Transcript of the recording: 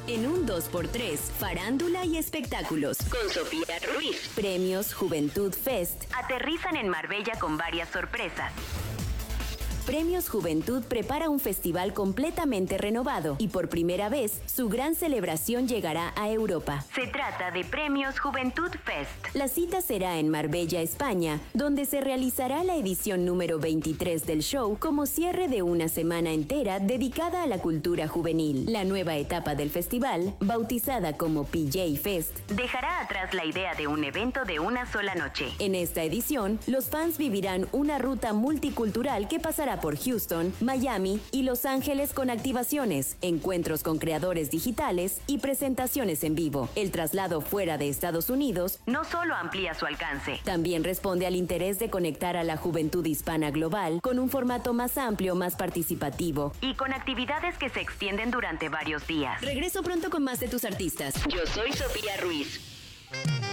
En un 2x3, farándula y espectáculos. Con Sofía Ruiz. Premios Juventud Fest aterrizan en Marbella con varias sorpresas. Premios Juventud prepara un festival completamente renovado y por primera vez su gran celebración llegará a Europa. Se trata de Premios Juventud Fest. La cita será en Marbella, España, donde se realizará la edición número 23 del show como cierre de una semana entera dedicada a la cultura juvenil. La nueva etapa del festival, bautizada como PJ Fest, dejará atrás la idea de un evento de una sola noche. En esta edición, los fans vivirán una ruta multicultural que pasará por Houston, Miami y Los Ángeles con activaciones, encuentros con creadores digitales y presentaciones en vivo. El traslado fuera de Estados Unidos no solo amplía su alcance, también responde al interés de conectar a la juventud hispana global con un formato más amplio, más participativo y con actividades que se extienden durante varios días. Regreso pronto con más de tus artistas. Yo soy Sofía Ruiz.